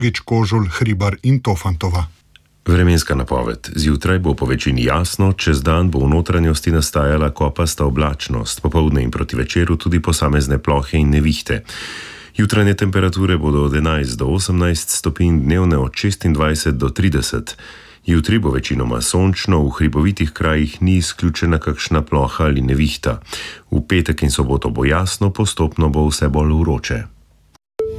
Gič, Kožul, Hribar in Tofantova. Vremenska napoved. Zjutraj bo po večini jasno, čez dan bo v notranjosti nastajala kopasta oblačnost, popoldne in proti večeru tudi posamezne plohe in nevihte. Jutranje temperature bodo od 11 do 18 stopinj, dnevne od 26 do 30. Jutri bo večinoma sončno, v hribovitih krajih ni izključena kakšna ploha ali nevihta. V petek in soboto bo jasno, postopno bo vse bolj vroče.